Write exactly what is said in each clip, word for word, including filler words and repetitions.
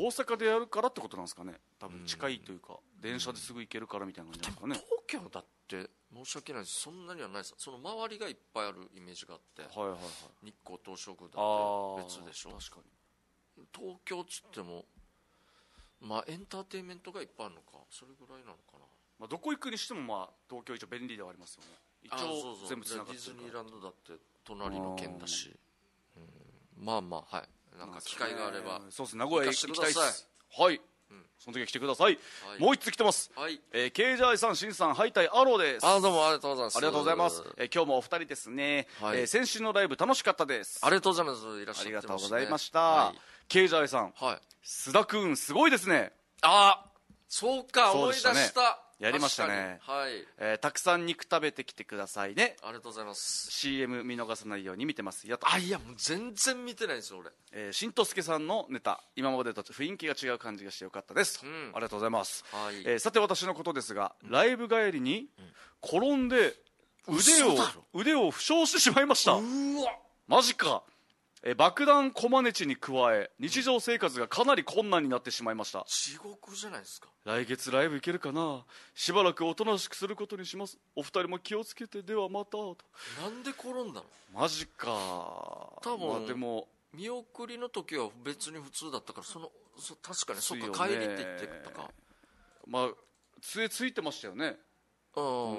大阪でやるからってことなんですかね。多分近いというか、うん、電車ですぐ行けるからみたいな感じですかね。 東京だって申し訳ないです、そんなにはないです。その周りがいっぱいあるイメージがあって、 はいはいはい、 日光東照宮だって別でしょ。 確かに東京っつってもまあエンターテインメントがいっぱいあるのか、それぐらいなのかな。 まあ、どこ行くにしてもまあ東京一応便利ではありますよね。一応全部つながってるから。 ディズニーランドだって隣の県だし、うん、まあまあはい、なんか機会があれば、 そうです、名古屋行きたいです。はい、うん、その時は来てください、はい、もう一つ来てます、はい、えー、ケイジャーイさん、シンさん、ハイタイアローです。 あ、どうもありがとうございます。 ありがとうございます、えー、今日もお二人ですね、はい、えー、先週のライブ楽しかったです。 ありがとうございます。いらっしゃってますね。 ありがとうございました、はい、ケイジャーイさん、はい、須田くんすごいですね。 あ、そうか、思い出した。 やりましたね、 はい、 えー、たくさん肉食べてきてくださいね。 ありがとうございます。 シーエム見逃さないように見てますよと。 あ、いやもう全然見てないんですよ俺。 えー、しんとすけさんのネタ、今までと雰囲気が違う感じがしてよかったです、うん、ありがとうございます、はい、えー、さて私のことですが、うん、ライブ帰りに転んで腕を腕を負傷してしまいました。うわ、マジか。えー、爆弾コマネチに加え日常生活がかなり困難になってしまいました。 地獄じゃないですか。来月ライブ行けるかな。しばらくおとなしくすることにします。お二人も気をつけて、ではまたと。 なんで転んだの。 マジか。 多分、 まあ、でも見送りの時は別に普通だったから、そのそ確かにそっか、帰りって言ってたか。 まあ杖ついてましたよね。 うん、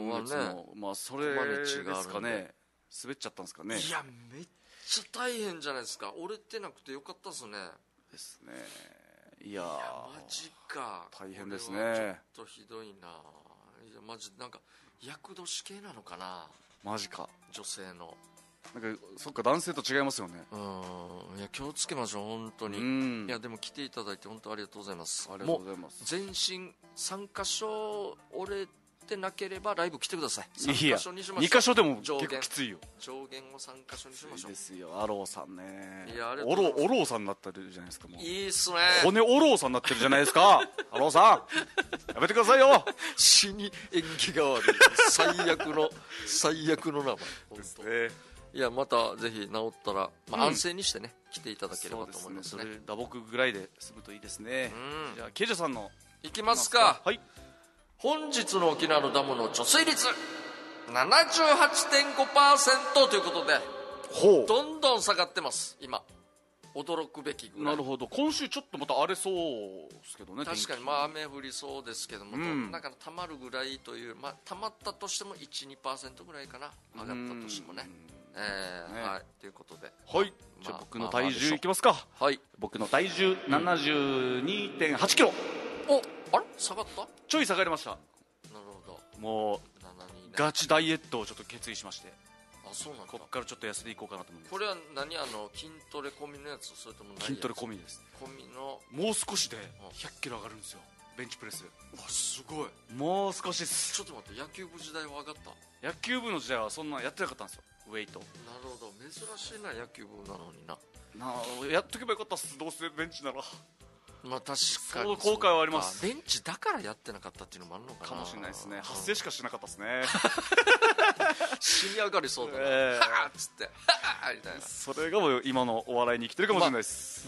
まあね、 まあそれですかね。滑っちゃったんですかね。 いやめっめっちゃ大変じゃないですか。折れてなくてよかったですね。 ですね。いやー、いやマジか、 大変ですね。 ちょっとひどいな。いやマジなんか厄年系なのかな。 マジか。 女性のなんかそっか、男性と違いますよね。 うん、いや気をつけましょう本当に。うん、いやでも来ていただいて本当ありがとうございます。 ありがとうございます。 全身さんかしょ折れてなければライブ来てください。 いや、にかしょでも結構きついよ。 上限をさんかしょにしましょう。 いいですよ、アローさんね。 いや、あれオロオローさんになってるじゃないですか。もういいっすね。 骨オローさんになってるじゃないですか。アローさんやめてくださいよ。 死に縁起が悪い最悪の最悪の名前本当、ね、いやまたぜひ治ったら、まあ、安静にしてね、うん、来ていただければと思いますね。 それ打撲ぐらいで済むといいですね。うん、じゃあケイジャさんのいきますか。 はい。 本日の沖縄のダムの貯水率 ななじゅうはちてんごパーセント ということで、 ほう、 どんどん下がってます今。驚くべきぐらい。 なるほど。今週ちょっとまた荒れそうですけどね。 確かにまあ雨降りそうですけども、うん、どんなかたまるぐらいという、まあ、たまったとしても いち、にパーセント ぐらいかな、上がったとしてもね。えーね、はい、ということで、 はい、じゃあ僕の体重いきますか。 はい、 僕の体重 ななじゅうにてんはちキロ。 お、あれ下がった？ ちょい下がりました。 なるほど。 もうガチダイエットをちょっと決意しまして。 あ、そうなんだ。 こっからちょっと痩せていこうかなと思います。 これは何、あの筋トレ込みのやつ、それとも何やつ？ 筋トレ込みです。 込みのもう少しでひゃっキロ上がるんですよ、ベンチプレス。 あ、すごい。 もう少しです。 ちょっと待って、野球部時代は上がった？ 野球部の時代はそんなやってなかったんですよ、ウェイト。 なるほど、珍しいな、野球部なのにな。 なあ、やっとけばよかったっす、どうせベンチなら。 まあ確かにその後悔はあります。 ベンチだからやってなかったっていうのもあるのかな。 かもしれないですね。発声しかしなかったですね。 死に上がりそうだな、えー、はーっつってはーみたいな。 それがもう今のお笑いに生きてるかもしれないです、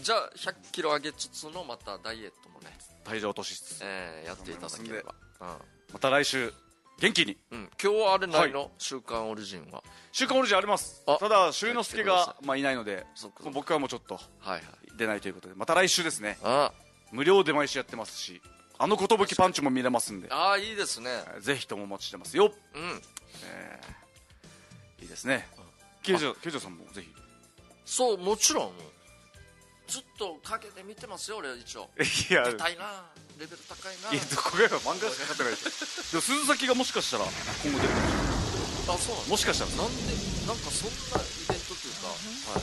まあ、じゃあひゃっキロ上げつつのまたダイエットもね、 体重落としつつ、 えー、やっていただければ、うん、 また来週元気に、 うん、今日はあれないの、はい、週刊オリジンは。 週刊オリジンあります。ただ修之助が、まあ、いないので、僕はもうちょっと出ないということで、また来週ですね。ああ、無料で毎週やってますし、あの寿パンチも見れますんで。 ああ、いいですね。 ぜひともお待ちしてますよ。 うん、 えー、いいですね。ケイジャさんもぜひ。 そう、もちろんずっとかけて見てますよ俺。一応いや、 出たいな、レベル高いな。 いや、どこが漫画しかかってないでしょ。でも鈴崎がもしかしたら今後出るかもしれない。 あ、そうなの。 もしかしたらなんで、なんかそんなイベントっていうか、はい、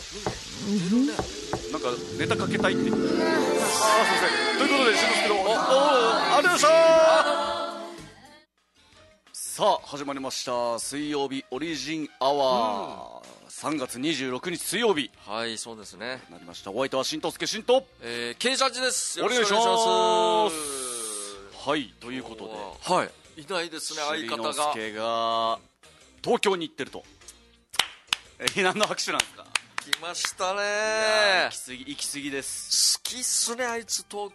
みんな出るね。 なんかネタかけたいって言って。ああ、すいません。ということで、しんのすけのおおありがとうございました。さあ始まりました、水曜日オリジンアワー、うん、さんがつにじゅうろくにち水曜日。 はい、そうですね、 なりました。お相手はしんとすけしんと、 えー、Kジャッジです。 よろしくお願いします。はい、ということで、 はい、いないですね、相方が。しんのすけが東京に行ってると。えー、何の拍手なんですか。 来ましたね。 行き過ぎ、行き過ぎです。 好きっすね、あいつ東